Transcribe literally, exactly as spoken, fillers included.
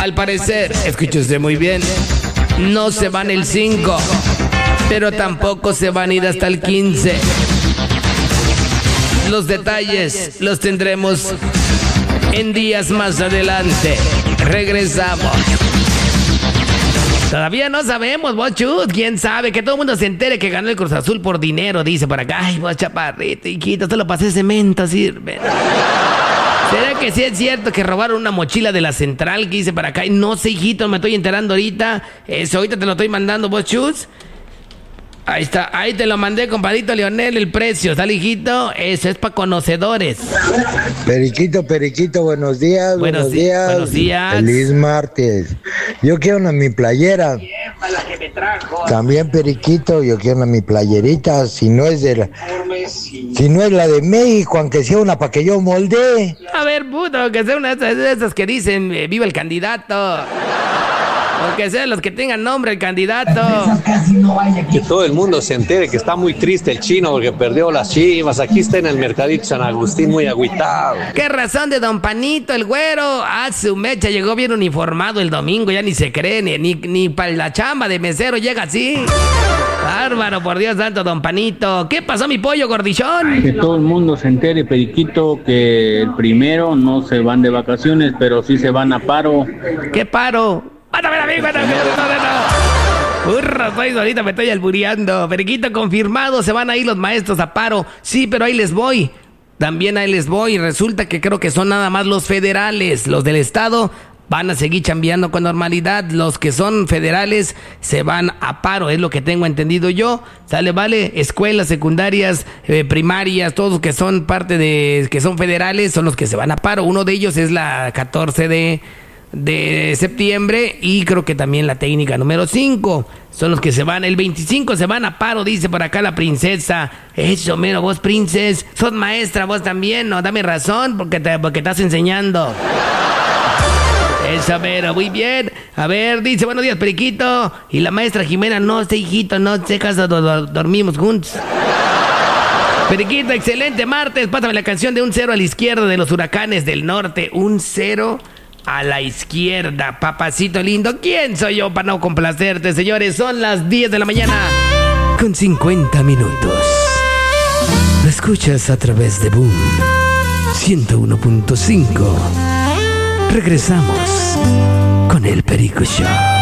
Al parecer, escúchese muy bien, no se van el cinco, pero tampoco se van a ir hasta el quince. Los detalles los tendremos en días más adelante. Regresamos. Todavía no sabemos, vos chut, quién sabe, que todo el mundo se entere que ganó el Cruz Azul por dinero, dice por acá. Ay, vos chaparrito, hijito, te lo pasé cemento, sirve. ¿Será que sí es cierto que robaron una mochila de la central que dice para acá? No sé, hijito, me estoy enterando ahorita. Eso, ahorita te lo estoy mandando, vos chus. Ahí está, ahí te lo mandé, compadrito Leonel, el precio, ¿sale, hijito? Eso es para conocedores. Periquito, Periquito, buenos días, buenos, buenos días. Buenos días. Feliz martes. Yo quiero una mi playera. También, Periquito, yo quiero una mi playerita. Si no es de la, si no es la de México, aunque sea una para que yo moldee. A ver, puto, que sea una de esas que dicen eh, viva el candidato. O que sean los que tengan nombre el candidato. Que todo el mundo se entere que está muy triste el chino porque perdió las Chivas. Aquí está en el mercadito San Agustín muy agüitado. ¿Qué razón de don Panito, el güero? Ah, su mecha, llegó bien uniformado el domingo, ya ni se cree, ni, ni, ni para la chamba de mesero llega así. Bárbaro, por Dios santo, don Panito. ¿Qué pasó, mi pollo gordichón? Que todo el mundo se entere, Periquito, que el primero no se van de vacaciones, pero sí se van a paro. ¿Qué paro? ¡Mátame a mí, mátame! Burro, estoy ahorita me estoy albureando. Periquito, confirmado, se van a ir los maestros a paro. Sí, pero ahí les voy. También ahí les voy. Resulta que creo que son nada más los federales. Los del estado van a seguir chambeando con normalidad. Los que son federales se van a paro, es lo que tengo entendido yo. Sale, vale, escuelas secundarias, eh, primarias, todos que son parte de, que son federales, son los que se van a paro. Uno de ellos es la catorce de septiembre y creo que también la técnica número cinco. Son los que se van, el veinticinco se van a paro, dice por acá la princesa. Eso, mero, vos, princes, sos maestra vos también, ¿no? Dame razón porque te, porque estás enseñando. Eso, mero, muy bien. A ver, dice, buenos días, Periquito. Y la maestra Jimena, no sé, hijito, no sé, casa, do, do, dormimos juntos. Periquito, excelente martes. Pásame la canción de Un Cero a la Izquierda de los Huracanes del Norte. Un Cero a la Izquierda, papacito lindo. ¿Quién soy yo para no complacerte, señores? Son las diez de la mañana con cincuenta minutos. Lo escuchas a través de Boom ciento uno punto cinco. Regresamos con el Perico Show.